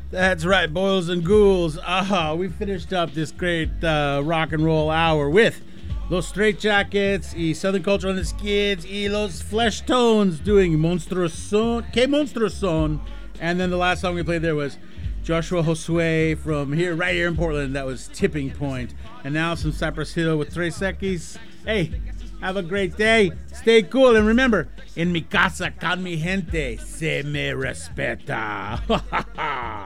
That's right, boils and ghouls. We finished up this great rock and roll hour with Los Straitjackets, y Southern Culture on the Skids, y Los Flesh Tones doing Monstruos Son, Que Monstruos Son. And then the last song we played there was Joshua Josue from here, right here in Portland. That was Tipping Point. And now some Cypress Hill with Tres Equis. Hey, have a great day. Stay cool. And remember, en mi casa con mi gente se me respeta.